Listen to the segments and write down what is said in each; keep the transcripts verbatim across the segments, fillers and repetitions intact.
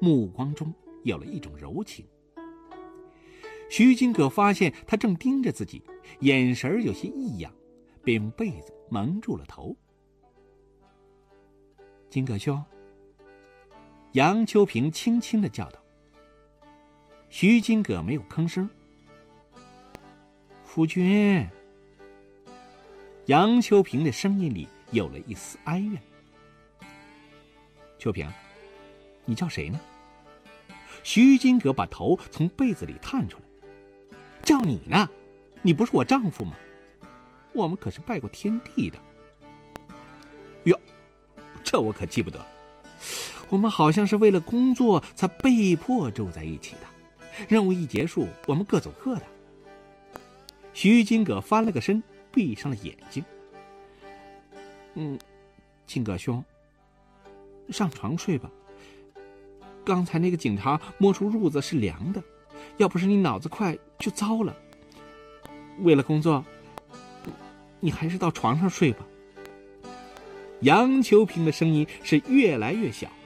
目光中有了一种柔情。徐金葛发现他正盯着自己，眼神有些异样，便用被子蒙住了头。金葛兄，杨秋平轻轻地叫道。徐金葛没有吭声。夫君。杨秋平的声音里有了一丝哀怨。秋平，你叫谁呢？徐金葛把头从被子里探出来。叫你呢？你不是我丈夫吗？我们可是拜过天地的。哟，这我可记不得。我们好像是为了工作才被迫住在一起的，任务一结束，我们各走各的。徐金葛翻了个身，闭上了眼睛。嗯，金葛兄，上床睡吧。刚才那个警察摸出褥子是凉的，要不是你脑子快就糟了。为了工作，你还是到床上睡吧。杨秋平的声音是越来越小。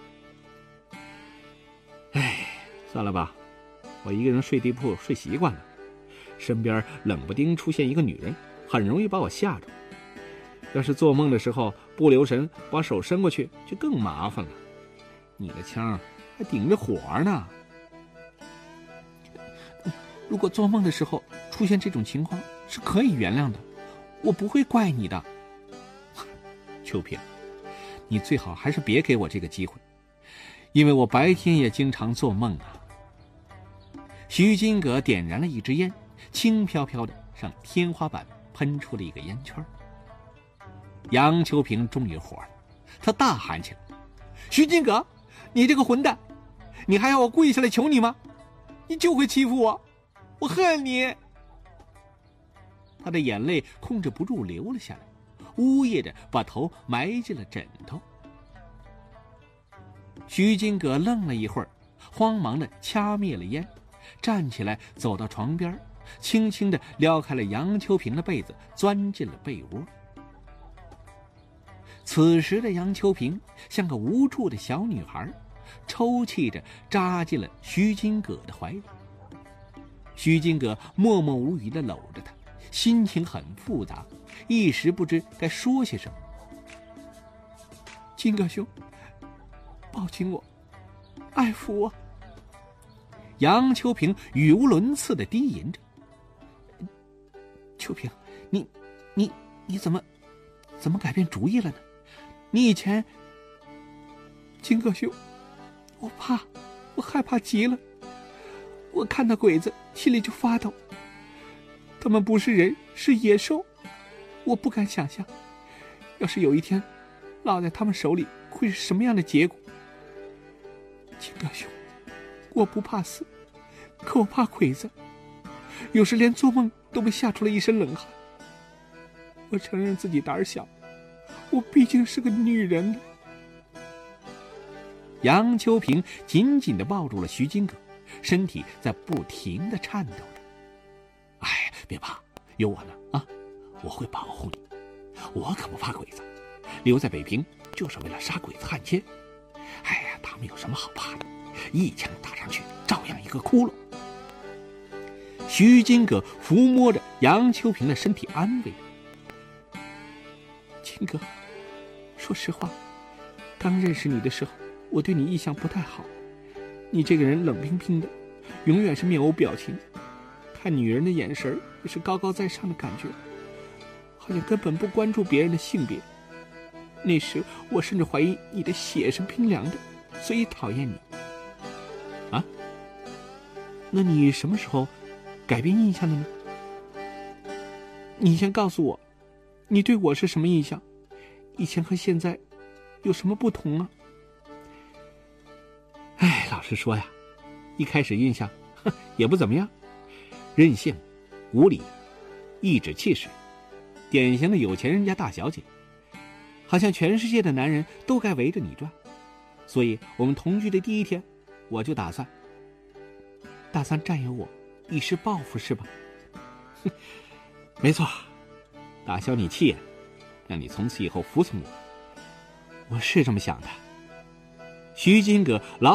哎，算了吧，我一个人睡地铺睡习惯了，身边冷不丁出现一个女人，很容易把我吓着。要是做梦的时候不留神把手伸过去，就更麻烦了。你的枪还顶着火呢。如果做梦的时候出现这种情况是可以原谅的，我不会怪你的。秋平，你最好还是别给我这个机会，因为我白天也经常做梦啊。徐金葛点燃了一支烟，轻飘飘的上天花板喷出了一个烟圈。杨秋平终于火了，他大喊起来：徐金葛，你这个混蛋，你还要我跪下来求你吗？你就会欺负我，我恨你！他的眼泪控制不住流了下来，呜咽着把头埋进了枕头。徐金葛愣了一会儿，慌忙地掐灭了烟，站起来走到床边，轻轻地撩开了杨秋平的被子，钻进了被窝。此时的杨秋平像个无助的小女孩，抽泣着扎进了徐金葛的怀里。徐金葛默默无语地搂着她，心情很复杂，一时不知该说些什么。金葛兄，抱紧我，爱抚我。杨秋平语无伦次地低吟着。秋平，你你你怎么怎么改变主意了呢？你以前……金葛兄，我怕，我害怕极了。我看到鬼子心里就发抖，他们不是人，是野兽，我不敢想象，要是有一天落在他们手里会是什么样的结果。金葛兄，我不怕死，可我怕鬼子，有时连做梦都被吓出了一身冷汗。我承认自己胆小，我毕竟是个女人呢。杨秋平紧紧地抱住了徐金葛，身体在不停地颤抖着。哎，别怕，有我呢啊，我会保护你。我可不怕鬼子，留在北平就是为了杀鬼子汉奸。哎呀，他们有什么好怕的？一枪打上去，照样一个窟窿。徐金葛抚摸着杨秋平的身体，安慰着。金葛，说实话，刚认识你的时候，我对你印象不太好。你这个人冷冰冰的，永远是面无表情，看女人的眼神也是高高在上的感觉，好像根本不关注别人的性别。那时我甚至怀疑你的血是冰凉的，所以讨厌你。啊？那你什么时候改变印象的呢？你先告诉我，你对我是什么印象？以前和现在有什么不同啊？哎，老实说呀，一开始印象哼也不怎么样，任性、无理、颐指气使，典型的有钱人家大小姐，好像全世界的男人都该围着你转。所以我们同居的第一天，我就打算打算占有我，以示报复，是吧？哼，没错，打消你气焰，让你从此以后服从我，我是这么想的。徐金葛老